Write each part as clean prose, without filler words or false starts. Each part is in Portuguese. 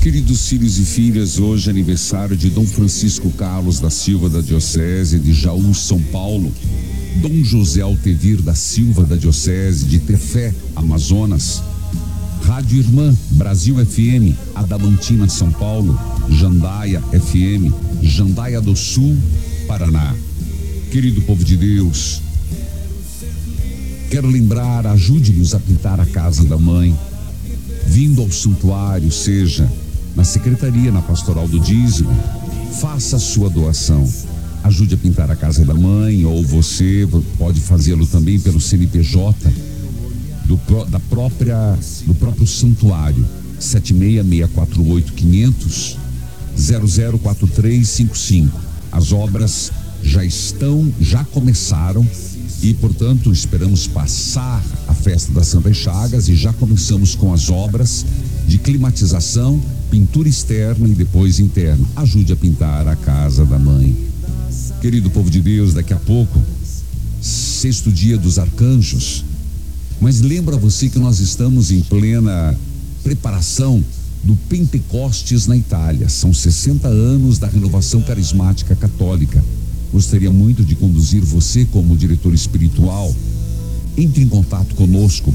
Queridos filhos e filhas, hoje é aniversário de Dom Francisco Carlos da Silva, da Diocese de Jaú, São Paulo. Dom José Altevir da Silva, da Diocese de Tefé, Amazonas. Rádio Irmã, Brasil FM, Adamantina, São Paulo. Jandaia FM, Jandaia do Sul, Paraná. Querido povo de Deus, quero lembrar, ajude-nos a pintar a casa da mãe. Vindo ao santuário, seja na secretaria, na pastoral do dízimo, faça a sua doação. Ajude a pintar a casa da mãe, ou você pode fazê-lo também pelo CNPJ do próprio santuário, 76648 004355. As obras já começaram e, portanto, esperamos passar a festa das Santas Chagas e já começamos com as obras de climatização, pintura externa e depois interna. Ajude a pintar a casa da mãe. Querido povo de Deus, daqui a pouco, sexto dia dos arcanjos, mas lembra você que nós estamos em plena preparação do Pentecostes na Itália. São 60 anos da renovação carismática católica. Gostaria muito de conduzir você como diretor espiritual. Entre em contato conosco,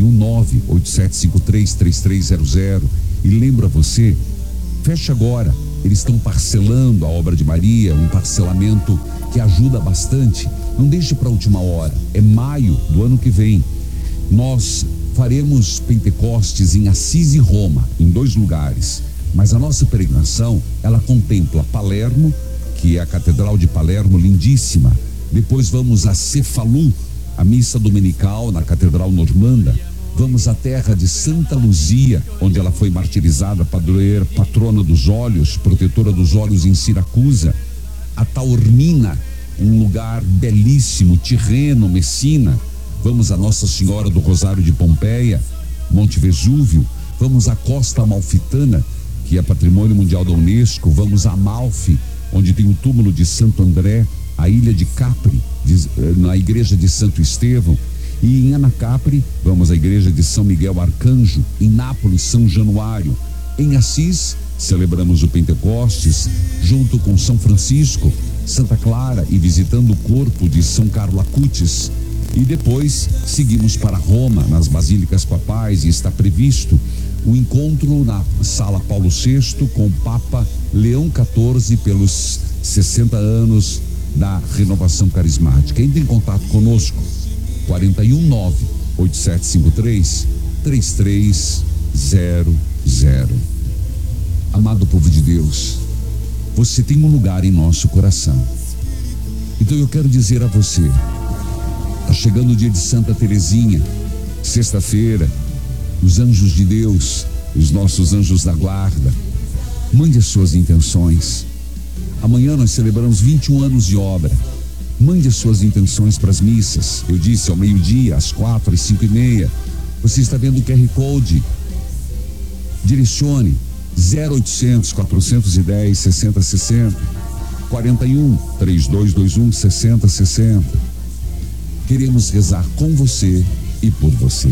419-8753-3300. E lembra você, feche agora. Eles estão parcelando a obra de Maria, um parcelamento que ajuda bastante. Não deixe para a última hora. É maio do ano que vem. Nós faremos Pentecostes em Assis e Roma, em 2 lugares. Mas a nossa peregrinação, ela contempla Palermo, que é a Catedral de Palermo, lindíssima. Depois vamos a Cefalu, a missa dominical na Catedral Normanda. Vamos à terra de Santa Luzia, onde ela foi martirizada, padroeira, patrona dos olhos, protetora dos olhos em Siracusa. A Taormina, um lugar belíssimo, Tirreno, Messina. Vamos a Nossa Senhora do Rosário de Pompeia, Monte Vesúvio. Vamos à Costa Amalfitana, que é Patrimônio Mundial da Unesco. Vamos a Amalfi, onde tem o túmulo de Santo André, a ilha de Capri, na igreja de Santo Estevão. E em Anacapri, vamos à igreja de São Miguel Arcanjo. Em Nápoles, São Januário. Em Assis, celebramos o Pentecostes, junto com São Francisco, Santa Clara e visitando o corpo de São Carlo Acutis. E depois seguimos para Roma, nas basílicas papais, e está previsto o encontro na Sala Paulo VI com o Papa Leão XIV pelos 60 anos da renovação carismática. Entre em contato conosco, 419-8753-3300. Amado povo de Deus, você tem um lugar em nosso coração. Então eu quero dizer a você, está chegando o dia de Santa Teresinha, sexta-feira. Os anjos de Deus, os nossos anjos da guarda, mande as suas intenções. Amanhã nós celebramos 21 anos de obra. Mande as suas intenções para as missas. Eu disse ao meio-dia, às 4, às 5:30. Você está vendo o QR Code. Direcione 0800 410 6060, 41 3221 6060. Queremos rezar com você e por você.